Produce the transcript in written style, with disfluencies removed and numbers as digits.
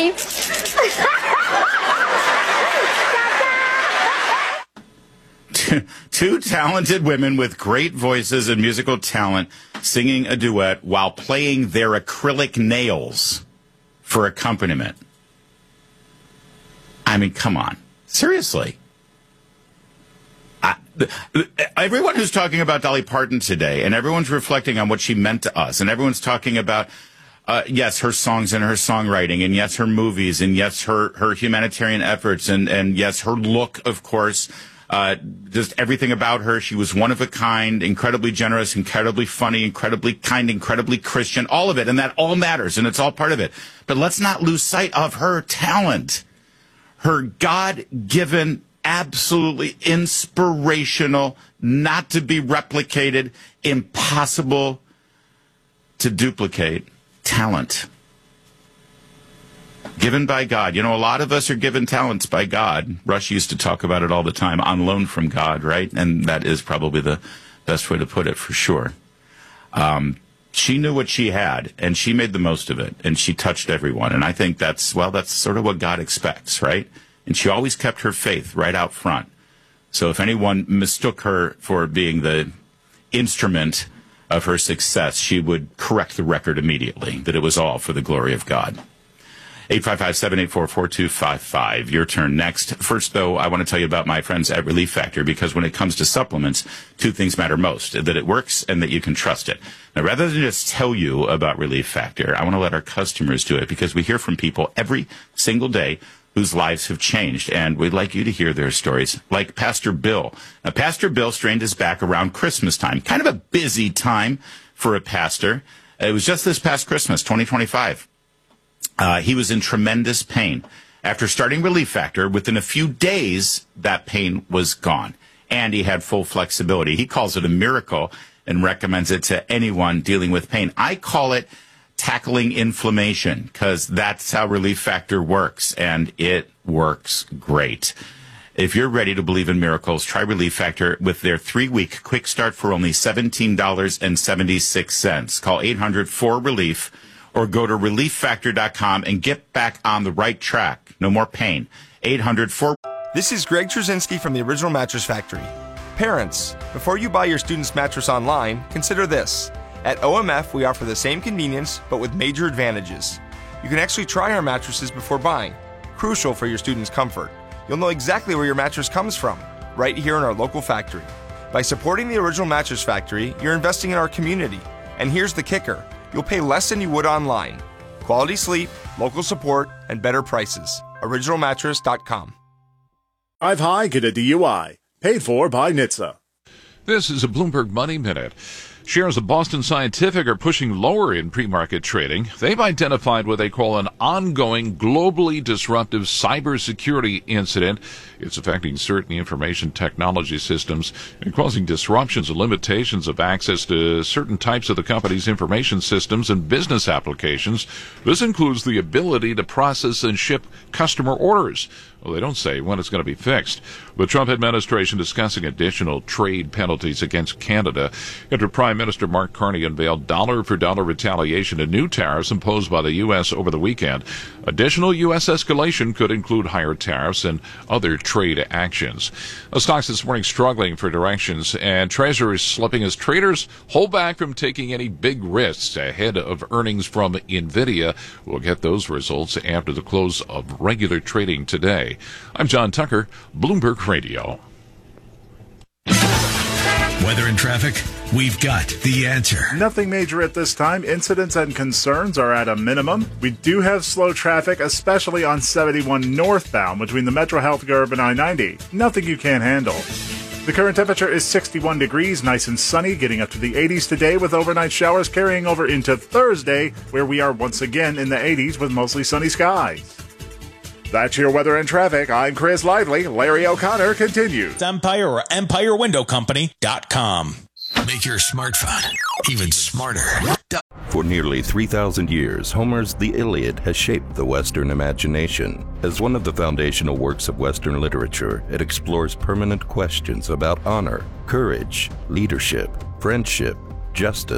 Daddy. Two talented women with great voices and musical talent singing a duet while playing their acrylic nails for accompaniment. I mean, come on. Seriously. Everyone who's talking about Dolly Parton today, and everyone's reflecting on what she meant to us, and everyone's talking about, yes, her songs and her songwriting, and yes, her movies, and yes, her humanitarian efforts, and yes, her look, of course, just everything about her. She was one of a kind, incredibly generous, incredibly funny, incredibly kind, incredibly Christian, all of it, and that all matters, and it's all part of it. But let's not lose sight of her talent, her God-given, absolutely inspirational, not to be replicated, impossible to duplicate talent. Given by God. You know, a lot of us are given talents by God. Rush used to talk about it all the time, on loan from God, right? And that is probably the best way to put it, for sure. She knew what she had, and she made the most of it, and she touched everyone. And I think that's sort of what God expects, right? And she always kept her faith right out front. So if anyone mistook her for being the instrument of her success, she would correct the record immediately, that it was all for the glory of God. 855-784-4255. Your turn next. First, though, I want to tell you about my friends at Relief Factor, because when it comes to supplements, two things matter most: that it works and that you can trust it. Now, rather than just tell you about Relief Factor, I want to let our customers do it, because we hear from people every single day whose lives have changed, and we'd like you to hear their stories, like Pastor Bill. Now, Pastor Bill strained his back around Christmas time, kind of a busy time for a pastor. It was just this past Christmas, 2025. He was in tremendous pain. After starting Relief Factor, within a few days, that pain was gone, and he had full flexibility. He calls it a miracle and recommends it to anyone dealing with pain. I call it tackling inflammation, because that's how Relief Factor works, and it works great. If you're ready to believe in miracles, try Relief Factor with their 3-week quick start for only $17.76. Call 800-4RELIEF or go to relieffactor.com and get back on the right track. No more pain. 800-4... This is Greg Trzynski from the Original Mattress Factory. Parents, before you buy your student's mattress online, consider this. At OMF, we offer the same convenience, but with major advantages. You can actually try our mattresses before buying, crucial for your student's comfort. You'll know exactly where your mattress comes from, right here in our local factory. By supporting the Original Mattress Factory, you're investing in our community. And here's the kicker: you'll pay less than you would online. Quality sleep, local support, and better prices. OriginalMattress.com. Drive high, get a DUI. Paid for by NHTSA. This is a Bloomberg Money Minute. Shares of Boston Scientific are pushing lower in pre-market trading. They've identified what they call an ongoing, globally disruptive cybersecurity incident. It's affecting certain information technology systems and causing disruptions and limitations of access to certain types of the company's information systems and business applications. This includes the ability to process and ship customer orders. Well, they don't say when it's going to be fixed. The Trump administration discussing additional trade penalties against Canada after Prime Minister Mark Carney unveiled dollar-for-dollar retaliation and new tariffs imposed by the U.S. over the weekend. Additional U.S. escalation could include higher tariffs and other trade actions. The stocks this morning struggling for directions, and Treasury is slipping as traders hold back from taking any big risks ahead of earnings from NVIDIA. We'll get those results after the close of regular trading today. I'm John Tucker, Bloomberg Radio. Weather and traffic, we've got the answer. Nothing major at this time. Incidents and concerns are at a minimum. We do have slow traffic, especially on 71 northbound between the Metro Health Curve and I-90. Nothing you can't handle. The current temperature is 61 degrees, nice and sunny, getting up to the 80s today with overnight showers carrying over into Thursday, where we are once again in the 80s with mostly sunny skies. That's your weather and traffic. I'm Chris Lively. Larry O'Connor continues. Empire or EmpireWindowCompany.com. Make your smartphone even smarter. For nearly 3,000 years, Homer's The Iliad has shaped the Western imagination. As one of the foundational works of Western literature, it explores permanent questions about honor, courage, leadership, friendship, justice,